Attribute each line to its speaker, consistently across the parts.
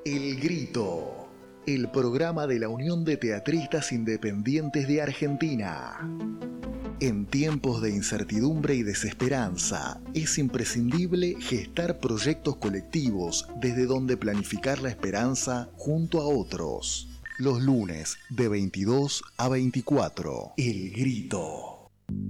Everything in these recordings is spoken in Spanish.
Speaker 1: El Grito, el programa de la Unión de Teatristas Independientes de Argentina. En tiempos de incertidumbre y desesperanza, es imprescindible gestar proyectos colectivos desde donde planificar la esperanza junto a otros. Los lunes de 22 a 24. El Grito.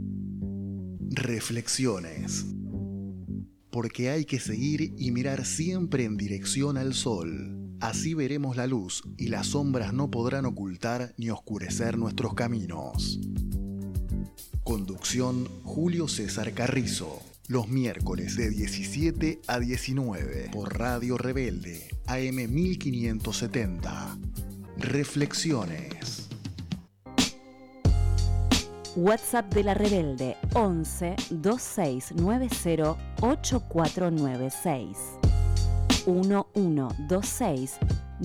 Speaker 1: Reflexiones. Porque hay que seguir y mirar siempre en dirección al sol. Así veremos la luz y las sombras no podrán ocultar ni oscurecer nuestros caminos. Conducción Julio César Carrizo. Los miércoles de 17 a 19 por Radio Rebelde, AM 1570. Reflexiones.
Speaker 2: WhatsApp de la Rebelde 11 2690 8496 1126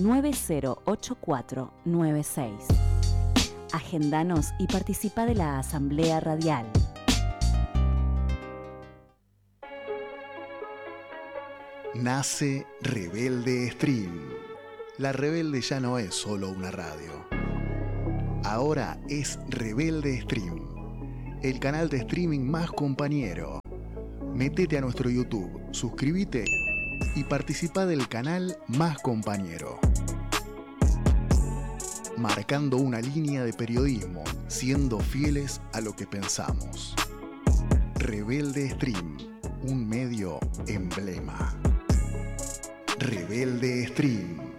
Speaker 2: 908496. Agendanos y participa de la Asamblea Radial.
Speaker 1: Nace Rebelde Stream. La Rebelde ya no es solo una radio. Ahora es Rebelde Stream, el canal de streaming más compañero. Métete a nuestro YouTube, suscríbete y participa del canal más compañero. Marcando una línea de periodismo, siendo fieles a lo que pensamos. Rebelde Stream, un medio emblema. Rebelde Stream.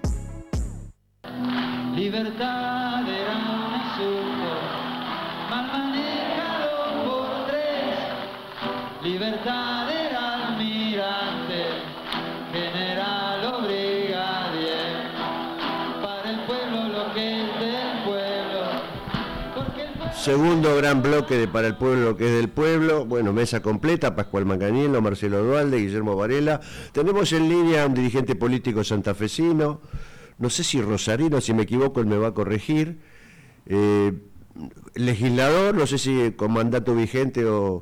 Speaker 3: Libertad era un asunto mal manejado por tres. Libertad era almirante, general o brigadier. Para el pueblo lo que es del pueblo.
Speaker 4: Segundo gran bloque de Para el Pueblo lo que es del pueblo. Bueno, mesa completa: Pascual Manganiello, Marcelo Dualde, Guillermo Varela. Tenemos en línea a un dirigente político santafesino, no sé si rosarino, si me equivoco él me va a corregir, legislador, no sé si con mandato vigente o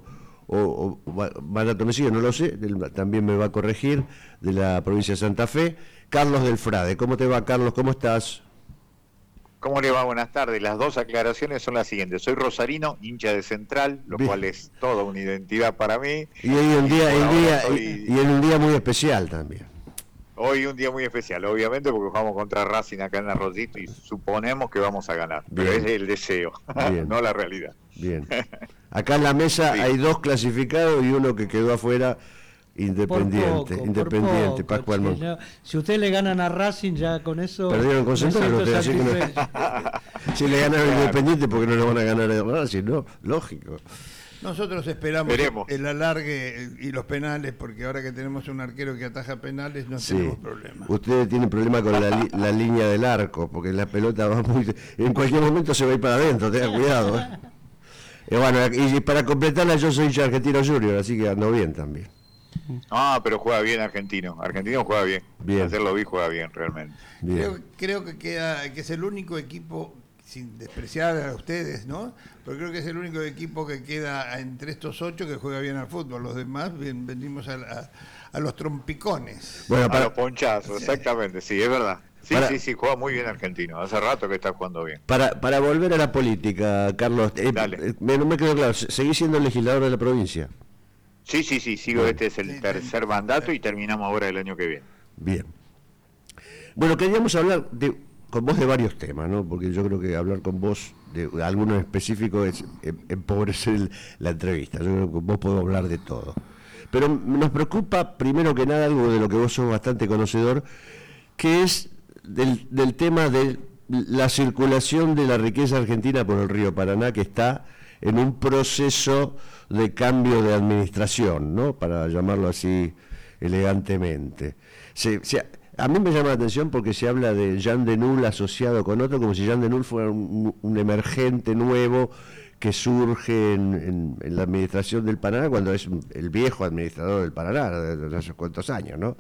Speaker 4: mandato vencido, no lo sé, él también me va a corregir, de la provincia de Santa Fe, Carlos Delfrade. ¿Cómo te va, Carlos? ¿Cómo estás?
Speaker 5: ¿Cómo le va? Buenas tardes. Las dos aclaraciones son las siguientes. Soy rosarino, hincha de Central, lo
Speaker 4: Bien.
Speaker 5: cual es toda una identidad para mí.
Speaker 4: Y hoy un día,
Speaker 5: soy...
Speaker 4: y en un día muy especial también.
Speaker 5: Hoy un día muy especial, obviamente, porque jugamos contra Racing acá en Arroyito y suponemos que vamos a ganar.
Speaker 4: Bien.
Speaker 5: Pero es el deseo, no la realidad.
Speaker 4: Bien. Acá en la mesa sí. Hay dos clasificados y uno que quedó afuera, Independiente. Independiente, Pascual Manganiello.
Speaker 6: Si ustedes le ganan a Racing, ya con eso...
Speaker 4: Perdieron con Central, así que no... Si le ganan a Independiente, porque no le van a ganar a Racing, ¿no? Lógico.
Speaker 7: Nosotros esperamos
Speaker 5: Veremos.
Speaker 7: el alargue y los penales, porque ahora que tenemos un arquero que ataja penales no tenemos problemas.
Speaker 4: Ustedes tienen problema con la línea del arco, porque la pelota va muy... En cualquier momento se va a ir para adentro, tenga cuidado. Bueno, y para completarla, yo soy hincha de Argentino Junior, así que ando bien también.
Speaker 5: Ah, pero juega bien Argentino. Argentino juega bien. Hacerlo bien, juega bien, realmente.
Speaker 4: Bien.
Speaker 7: Creo que es el único equipo, sin despreciar a ustedes, ¿no? Pero creo que es el único equipo que queda entre estos 8 que juega bien al fútbol. Los demás venimos a los trompicones.
Speaker 4: Bueno,
Speaker 5: a los ponchazos, exactamente, sí, es verdad. Sí, juega muy bien Argentino. Hace rato que está jugando bien.
Speaker 4: Para volver a la política, Carlos, no me quedó claro, ¿seguís siendo legislador de la provincia?
Speaker 5: Sí, sigo. Bien. Este es el tercer mandato y terminamos ahora el año que viene. Bien.
Speaker 4: Bueno, queríamos hablar con vos de varios temas, ¿no? Porque yo creo que hablar con vos de alguno específico es empobrecer la entrevista. Yo creo que con vos podemos hablar de todo. Pero nos preocupa, primero que nada, algo de lo que vos sos bastante conocedor, que es del tema de la circulación de la riqueza argentina por el río Paraná, que está en un proceso de cambio de administración, ¿no? Para llamarlo así elegantemente. A mí me llama la atención porque se habla de Jean Denul asociado con otro, como si Jean Denul fuera un emergente nuevo que surge en la administración del Paraná, cuando es el viejo administrador del Paraná, de hace cuántos años, ¿no?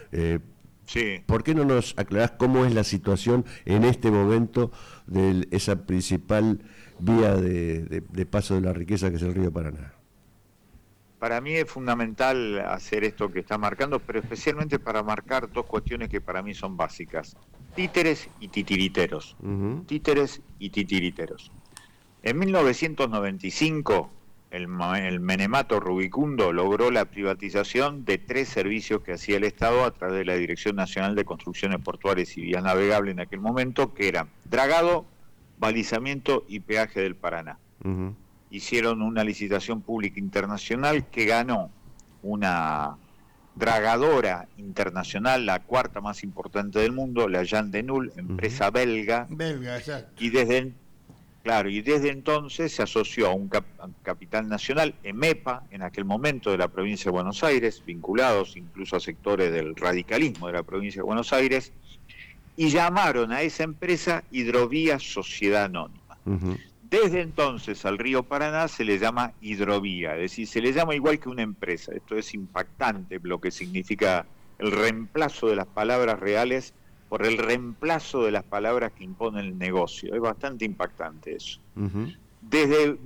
Speaker 5: Sí.
Speaker 4: ¿Por qué no nos aclarás cómo es la situación en este momento de esa principal vía de paso de la riqueza que es el río Paraná?
Speaker 5: para mí es fundamental hacer esto que está marcando, pero especialmente para marcar dos cuestiones que para mí son básicas. Títeres y titiriteros. Títeres y titiriteros. En 1995, el menemato rubicundo logró la privatización de 3 servicios que hacía el Estado a través de la Dirección Nacional de Construcciones Portuarias y Vías Navegables en aquel momento, que eran dragado, balizamiento y peaje del Paraná. Hicieron una licitación pública internacional que ganó una dragadora internacional, la 4ª más importante del mundo, la Jan de Null, empresa belga.
Speaker 7: Belga, exacto.
Speaker 5: Y desde entonces se asoció a un capital nacional, EMEPA, en aquel momento de la provincia de Buenos Aires, vinculados incluso a sectores del radicalismo de la provincia de Buenos Aires, y llamaron a esa empresa Hidrovías Sociedad Anónima. Desde entonces al río Paraná se le llama hidrovía, es decir, se le llama igual que una empresa. Esto es impactante, lo que significa el reemplazo de las palabras reales por el reemplazo de las palabras que impone el negocio. Es bastante impactante eso. Desde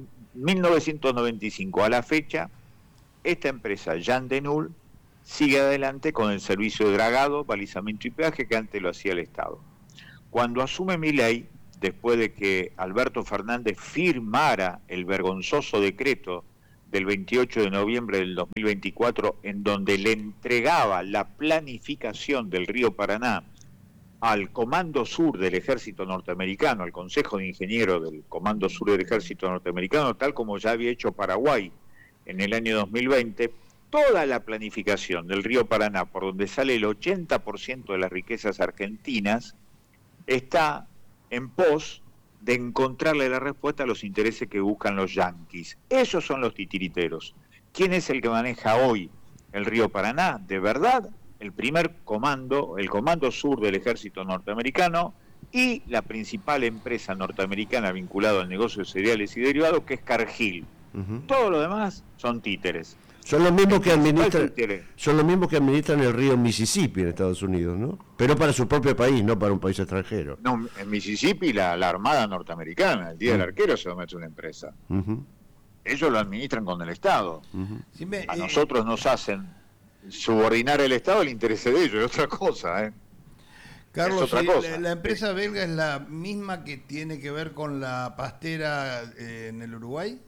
Speaker 5: 1995 a la fecha, esta empresa, Jan de Null, sigue adelante con el servicio de dragado, balizamiento y peaje que antes lo hacía el Estado. Cuando asume Milei, después de que Alberto Fernández firmara el vergonzoso decreto del 28 de noviembre del 2024, en donde le entregaba la planificación del río Paraná al Comando Sur del Ejército Norteamericano, al Consejo de Ingenieros del Comando Sur del Ejército Norteamericano, tal como ya había hecho Paraguay en el año 2020, toda la planificación del río Paraná, por donde sale el 80% de las riquezas argentinas, está en pos de encontrarle la respuesta a los intereses que buscan los yanquis. Esos son los titiriteros. ¿Quién es el que maneja hoy el río Paraná? De verdad, el primer comando, el Comando Sur del Ejército Norteamericano y la principal empresa norteamericana vinculada al negocio de cereales y derivados, que es Cargill. Todo lo demás son títeres.
Speaker 4: Son los mismos que administran el río Mississippi en Estados Unidos, ¿no? Pero para su propio país, no para un país extranjero.
Speaker 5: No, en Mississippi la Armada Norteamericana, el Día del Arquero se lo mete una empresa. Ellos lo administran con el Estado. A nosotros nos hacen subordinar el Estado al interés de ellos, es otra cosa, ¿eh?
Speaker 7: Carlos,
Speaker 5: es otra cosa.
Speaker 7: la empresa belga es la misma que tiene que ver con la pastera en el Uruguay.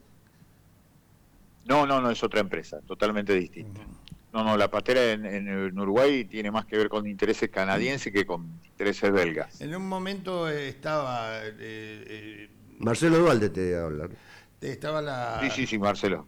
Speaker 5: No, es otra empresa, totalmente distinta. No, la pastera en Uruguay tiene más que ver con intereses canadienses que con intereses belgas.
Speaker 7: En un momento estaba...
Speaker 4: Marcelo Dualde te habla.
Speaker 7: Estaba la...
Speaker 5: Sí, Marcelo.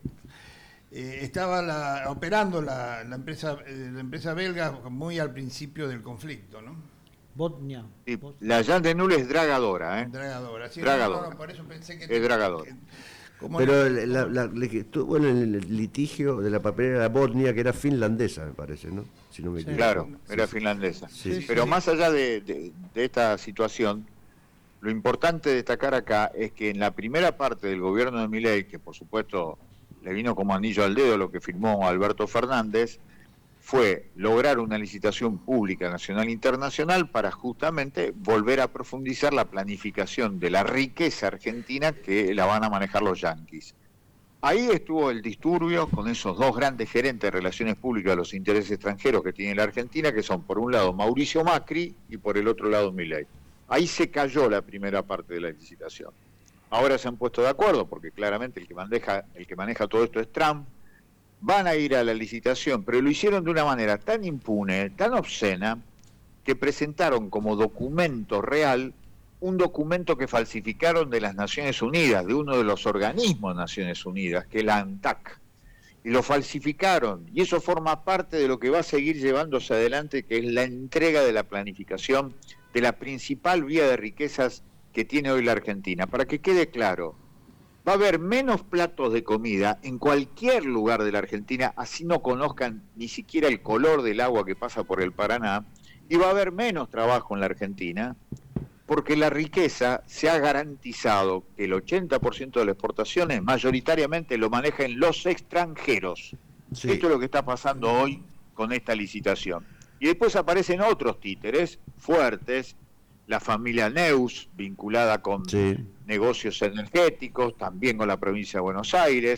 Speaker 7: Estaba operando la empresa belga muy al principio del conflicto, ¿no?
Speaker 6: Botnia.
Speaker 5: Sí, la Jan de Null es dragadora, ¿eh?
Speaker 7: Dragadora, sí.
Speaker 5: Dragadora.
Speaker 7: No, por eso pensé que...
Speaker 5: Es dragadora.
Speaker 4: Pero estuvo en el litigio de la papelera de Botnia, que era finlandesa, me parece, ¿no? Si no me equivoco.
Speaker 5: Claro, era finlandesa.
Speaker 4: Sí.
Speaker 5: Pero más allá de esta situación, lo importante de destacar acá es que en la primera parte del gobierno de Milei, que por supuesto le vino como anillo al dedo lo que firmó Alberto Fernández, fue lograr una licitación pública nacional e internacional para justamente volver a profundizar la planificación de la riqueza argentina que la van a manejar los yanquis. Ahí estuvo el disturbio con esos dos grandes gerentes de relaciones públicas de los intereses extranjeros que tiene la Argentina, que son por un lado Mauricio Macri y por el otro lado Milei. Ahí se cayó la primera parte de la licitación. Ahora se han puesto de acuerdo, porque claramente el que maneja todo esto es Trump. Van a ir a la licitación, pero lo hicieron de una manera tan impune, tan obscena, que presentaron como documento real un documento que falsificaron de las Naciones Unidas, de uno de los organismos de Naciones Unidas, que es la ANTAC. Y lo falsificaron, y eso forma parte de lo que va a seguir llevándose adelante, que es la entrega de la planificación de la principal vía de riquezas que tiene hoy la Argentina. Para que quede claro, va a haber menos platos de comida en cualquier lugar de la Argentina, así no conozcan ni siquiera el color del agua que pasa por el Paraná, y va a haber menos trabajo en la Argentina, porque la riqueza se ha garantizado que el 80% de las exportaciones mayoritariamente lo manejan los extranjeros. Sí. Esto es lo que está pasando hoy con esta licitación. Y después aparecen otros títeres fuertes, la familia Neus, vinculada con negocios energéticos, también con la provincia de Buenos Aires,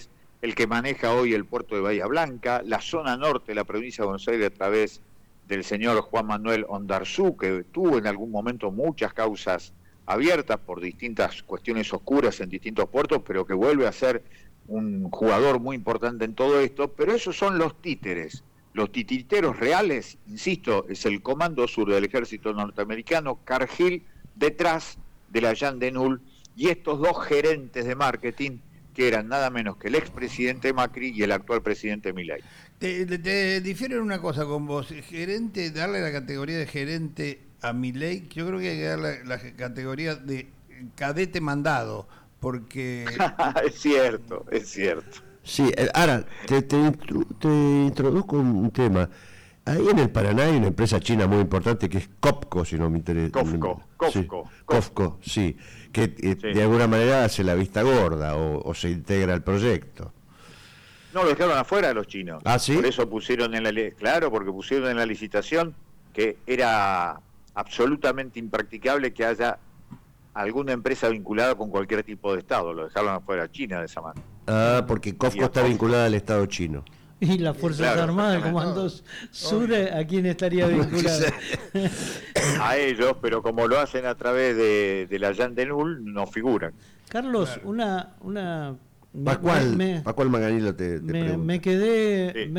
Speaker 5: el que maneja hoy el puerto de Bahía Blanca, la zona norte de la provincia de Buenos Aires a través del señor Juan Manuel Ondarzú, que tuvo en algún momento muchas causas abiertas por distintas cuestiones oscuras en distintos puertos, pero que vuelve a ser un jugador muy importante en todo esto. Pero esos son los títeres. Los titiriteros reales, insisto, es el Comando Sur del Ejército Norteamericano, Cargill, detrás de la Jean de Null, y estos dos gerentes de marketing, que eran nada menos que el expresidente Macri y el actual presidente Milei.
Speaker 7: Te difiero en una cosa con vos. Gerente, darle la categoría de gerente a Milei, yo creo que hay que darle la categoría de cadete mandado, porque...
Speaker 5: Es cierto, es cierto.
Speaker 4: Sí, ahora, te introduzco un tema. Ahí en el Paraná hay una empresa china muy importante que es COFCO, si no me interesa. COFCO, sí, que de alguna manera hace la vista gorda o se integra al proyecto.
Speaker 5: No, lo dejaron afuera los chinos.
Speaker 4: ¿Ah, sí?
Speaker 5: Por eso pusieron porque pusieron en la licitación que era absolutamente impracticable que haya alguna empresa vinculada con cualquier tipo de Estado. Lo dejaron afuera a China de esa manera.
Speaker 4: Ah, porque COFCO está vinculada al Estado chino.
Speaker 6: Y las Fuerzas Armadas, el Comando Sur, ¿a quién estaría vinculado?
Speaker 5: A ellos, pero como lo hacen a través de la Jean de Null, no figuran.
Speaker 6: Carlos, una
Speaker 4: Pascual Maganilo te pregunta.
Speaker 6: Me quedé...
Speaker 5: Sí.